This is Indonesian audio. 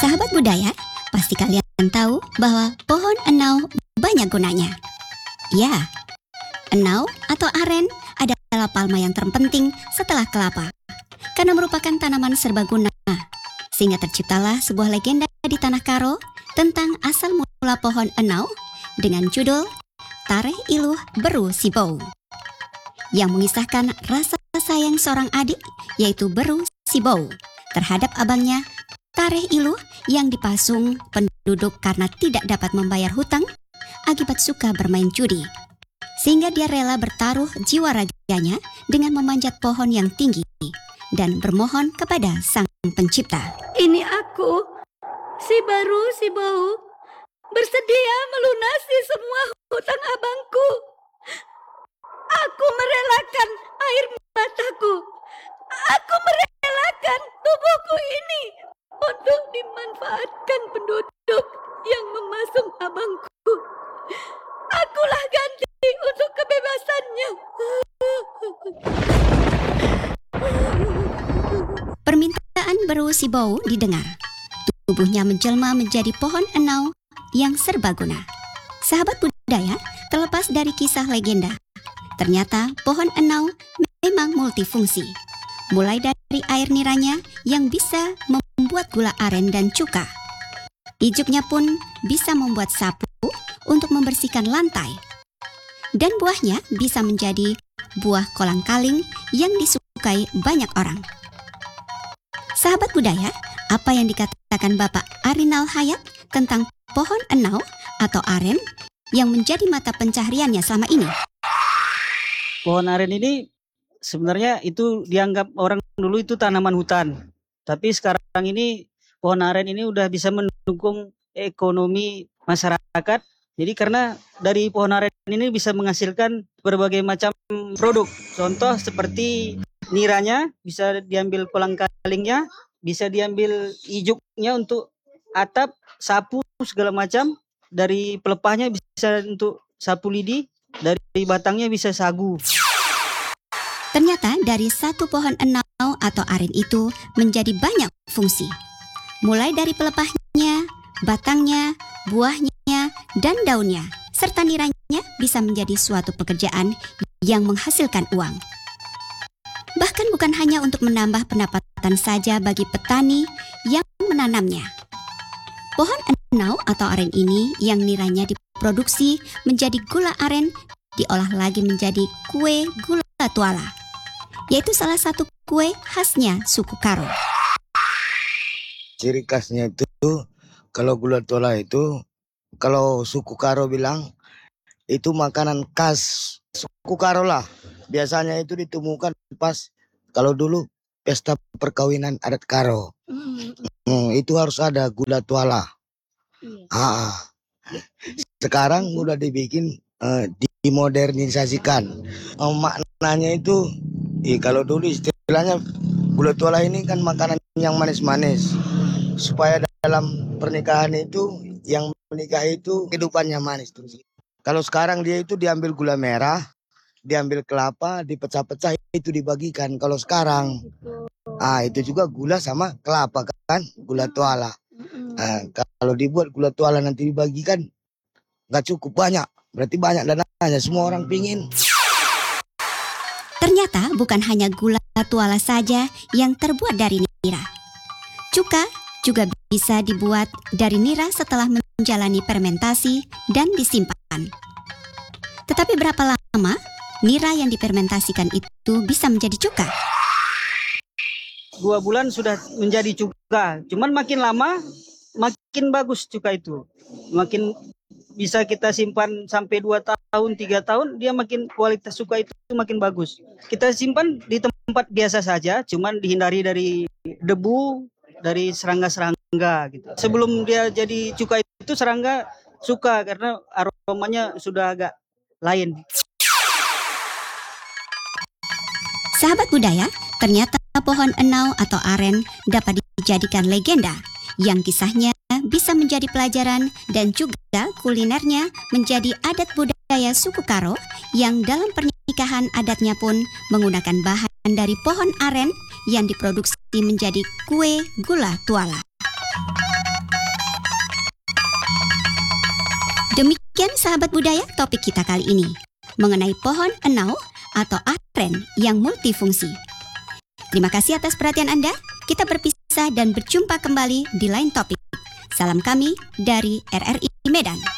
Sahabat budaya, pasti kalian tahu bahwa pohon enau banyak gunanya. Ya, enau atau aren adalah palma yang terpenting setelah kelapa, karena merupakan tanaman serbaguna. Sehingga terciptalah sebuah legenda di Tanah Karo tentang asal mula pohon enau dengan judul Tareh Iluh Beru Sibou, yang mengisahkan rasa sayang seorang adik, yaitu Beru Sibou, terhadap abangnya Tareh Iluh yang dipasung penduduk karena tidak dapat membayar hutang akibat suka bermain judi. Sehingga dia rela bertaruh jiwa raganya dengan memanjat pohon yang tinggi dan bermohon kepada Sang Pencipta. Ini aku, si Beru Sibou, bersedia melunasi semua hutang abangku. Aku merelakan air mataku. Aku merelakan tubuhku ini untuk dimanfaatkan penduduk yang memasung abangku. Akulah ganti untuk kebebasannya. Permintaan Beru Sibou didengar. Tubuhnya menjelma menjadi pohon enau yang serbaguna. Sahabat budaya, terlepas dari kisah legenda, ternyata pohon enau memang multifungsi. Mulai dari air niranya yang bisa membuat gula aren dan cuka. Ijuknya pun bisa membuat sapu untuk membersihkan lantai. Dan buahnya bisa menjadi buah kolang-kaling yang disukai banyak orang. Sahabat budaya, apa yang dikatakan Bapak Arinal Hayat tentang pohon enau atau aren yang menjadi mata pencahariannya selama ini? Pohon aren ini sebenarnya itu dianggap orang dulu itu tanaman hutan. Tapi sekarang ini pohon aren ini udah bisa mendukung ekonomi masyarakat. Jadi karena dari pohon aren ini bisa menghasilkan berbagai macam produk. Contoh seperti niranya bisa diambil kolang-kalingnya, bisa diambil ijuknya untuk atap, sapu segala macam. Dari pelepahnya bisa untuk sapu lidi, dari batangnya bisa sagu. Ternyata dari satu pohon enau atau aren itu menjadi banyak fungsi. Mulai dari pelepahnya, batangnya, buahnya, dan daunnya, serta niranya bisa menjadi suatu pekerjaan yang menghasilkan uang. Bahkan bukan hanya untuk menambah pendapatan saja bagi petani yang menanamnya. Pohon enau atau aren ini yang niranya diproduksi menjadi gula aren diolah lagi menjadi kue gula tuala, yaitu salah satu kue khasnya suku Karo. Ciri khasnya itu kalau gula tuala itu, kalau suku Karo bilang itu makanan khas suku Karo lah. Biasanya itu ditemukan pas kalau dulu pesta perkawinan adat Karo. Itu harus ada gula tuala. Sekarang udah dibikin dimodernisasikan. Maknanya itu, kalau dulu istilahnya gula tuala ini kan makanan yang manis-manis. Supaya dalam pernikahan itu yang menikah itu kehidupannya manis terus. Kalau sekarang dia itu diambil gula merah, diambil kelapa, dipecah-pecah itu dibagikan. Kalau sekarang, itu juga gula sama kelapa kan, gula tuala. Kalau dibuat gula tuala nanti dibagikan, nggak cukup banyak. Berarti banyak dananya, semua orang pingin. Ternyata bukan hanya gula tuala saja yang terbuat dari nira. Cuka juga bisa dibuat dari nira setelah menjalani fermentasi dan disimpan. Tetapi berapa lama nira yang difermentasikan itu bisa menjadi cuka? 2 bulan sudah menjadi cuka. Cuman makin lama makin bagus cuka itu. Makin bisa kita simpan sampai 2 tahun, 3 tahun, dia makin kualitas cuka itu makin bagus. Kita simpan di tempat biasa saja, cuman dihindari dari debu, dari serangga-serangga gitu. Sebelum dia jadi cuka itu serangga suka karena aromanya sudah agak lain. Sahabat budaya, ternyata pohon enau atau aren dapat dijadikan legenda yang kisahnya bisa menjadi pelajaran dan juga kulinernya menjadi adat budaya suku Karo yang dalam pernikahan adatnya pun menggunakan bahan dari pohon aren yang diproduksi menjadi kue gula tuala. Demikian sahabat budaya topik kita kali ini mengenai pohon enau atau aren yang multifungsi. Terima kasih atas perhatian Anda. Kita berpisah dan berjumpa kembali di lain topik. Salam kami dari RRI Medan.